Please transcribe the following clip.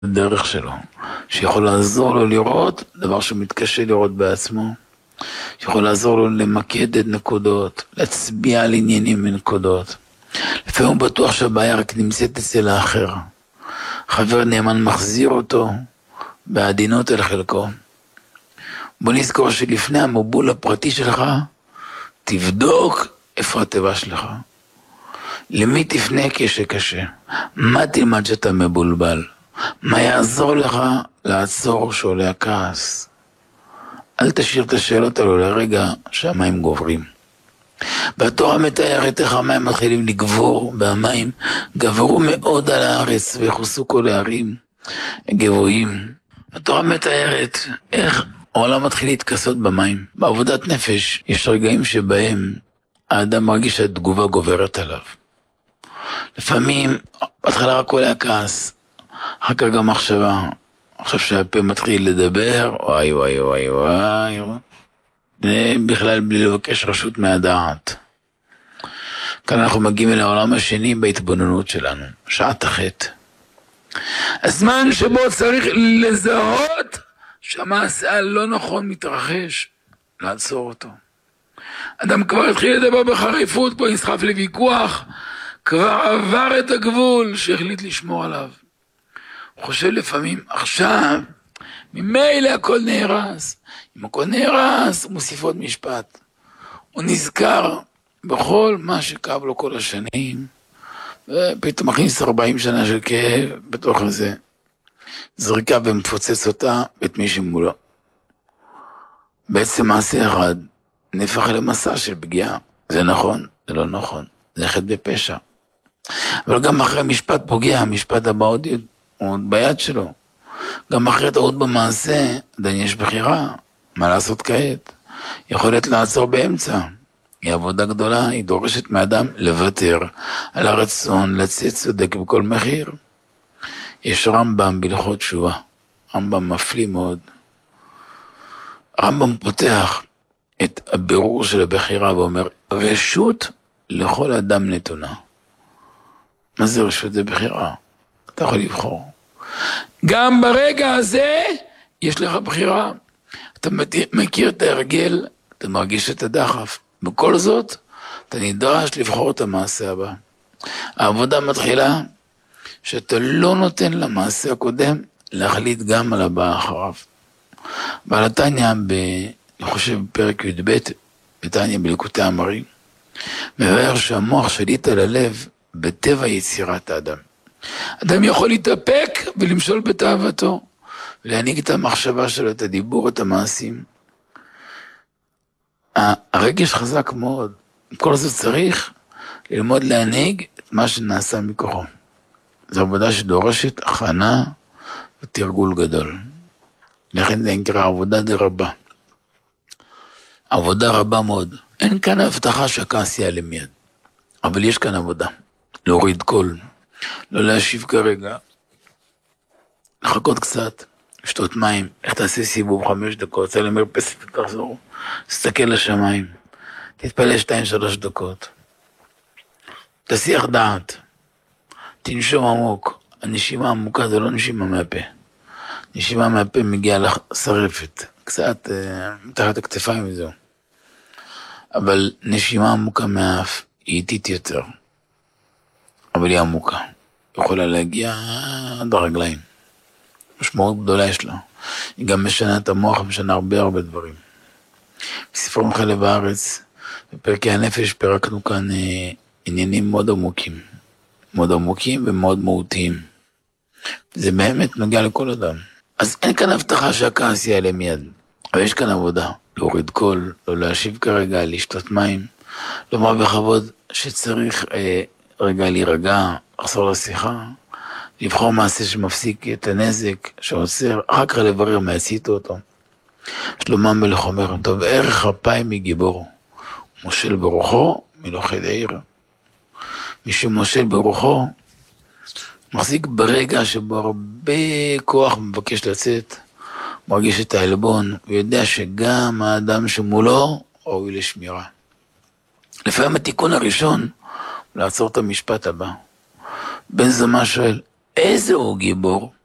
דרך שלו, שיכול לעזור לו לראות דבר שמתקשה לראות בעצמו, שיכול לעזור לו למקד את נקודות, להצביע על עניינים מנקודות. לפעמים הוא בטוח שהבעיה רק נמצאת אצל האחר. חבר נאמן מחזיר אותו בעדינות אל חלקו. בוא נזכור שלפני המבול הפרטי שלך, תבדוק איפה התיבה שלך. למי תפנה כשקשה? מה תלמד שאתה מבולבל? מה יעזור לך לעצור שעולה הכעס? אל תשאיר את השאלות האלו לרגע שהמים גוברים. והתורה מתארת איך המים מתחילים לגבור, והמים גברו מאוד על הארץ ויחוסו כל הערים גבוהים. התורה מתארת איך העולם מתחיל להתכסות במים. בעבודת נפש יש רגעים שבהם האדם מרגיש שהתגובה גוברת עליו. לפעמים בהתחלה רק עולה הכעס, אחר כך גם מחשבה. עכשיו שהפה מתחיל לדבר, וואי וואי וואי וואי, זה בכלל בלי לבקש רשות מהדעת. כאן אנחנו מגיעים אל העולם השני בהתבוננות שלנו, שעת החטא. הזמן שבו צריך לזהות שהמעשה הלא נכון מתרחש, לעצור אותו. אדם כבר התחיל לדבר בחריפות, פה נסחף לוויכוח, כבר עבר את הגבול שהחליט לשמור עליו. הוא חושב לפעמים, עכשיו, ממילא הכל נהרס. אם הכל נהרס, הוא מוסיף עוד משפט. הוא נזכר בכל מה שכאב לו כל השנים, ופתאום מכניס 40 שנה של כאב בתוך זה. זריקה ומפוצץ אותה ואת מי שמולו. בעצם מעשה אחד, נהפך למסע של פגיעה. זה נכון, זה לא נכון, זה חטא בפשע. אבל גם אחרי משפט פוגע, המשפט הבא עוד ביד שלו. גם אחרי טעות במעשה, עדיין יש בחירה. מה לעשות כעת? יכולת לעצור באמצע. היא עבודה גדולה, היא דורשת מאדם לוותר על הרצון לצאת צודק בכל מחיר. יש רמב"ם בהלכות תשובה. רמב"ם מפליא מאוד. רמב"ם פותח את הבירור של הבחירה ואומר, רשות לכל אדם נתונה. מה זה רשות? זה בחירה. אתה יכול לבחור. גם ברגע הזה יש לך בחירה. אתה מכיר את ההרגל, אתה מרגיש את הדחף. בכל זאת, אתה נדרש לבחור את המעשה הבא. העבודה מתחילה שאתה לא נותן למעשה הקודם להחליט גם על הבא אחריו. בעל התניא, אני חושב בפרק י"ב, בתניא בליקוטי אמרים, מבאר שהמוח שליט על הלב בטבע יצירת האדם. אדם יכול להתאפק ולמשול בתאוותו, ולהנהיג את המחשבה שלו, את הדיבור, את המעשים. הרגש חזק מאוד. כל זאת צריך ללמוד להנהיג את מה שנעשה מכוחו. זו עבודה שדורשת הכנה ותרגול גדול. לכן זה נקרא עבודה די רבה. עבודה רבה מאוד. אין כאן הבטחה שהכעס יעלה מיד. אבל יש כאן עבודה. להוריד קול. לא להשיב כרגע. לחכות קצת. לשתות מים. איך תעשה סיבוב 5 דקות. צא למרפסת ותחזור. תסתכל לשמיים. תתפלל 2-3 דקות. תסיח דעת. תנשום עמוק. הנשימה עמוקה זה לא נשימה מהפה. נשימה מהפה מגיעה לשרפת. קצת מתחת הכתפיים וזהו. אבל נשימה עמוקה מהאף היא איטית יותר. אבל היא עמוקה. יכולה להגיע עד הרגליים. משמעות גדולה יש לה. היא גם משנה את המוח ומשנה הרבה דברים. בספר מחלב הארץ, בפרקי הנפש, פרקנו כאן עניינים מאוד עמוקים. מאוד עמוקים ומאוד מהותיים. זה באמת נוגע לכל אדם. אז אין כאן הבטחה שהכעס יעלה מיד. אבל יש כאן עבודה. להוריד קול, לא להשיב כרגע, לשתות מים. לומר בכבוד שצריך רגע להירגע, לחזור לשיחה. לבחור מעשה שמפסיק את הנזק, שעוצר, אחר כך לברר מה עשיתו אותו. שלמה המלך אומר, טוב, ערך אפיים מגיבור, מושל ברוחו מלוכד העיר. מי שמושל ברוחו, מחזיק ברגע שבו הרבה כוח מבקש לצאת, מרגיש את העלבון, ויודע שגם האדם שמולו ראוי לשמירה. לפעמים התיקון הראשון, לעצור את המשפט הבא. בן זמה שואל, איזה הוא גיבור?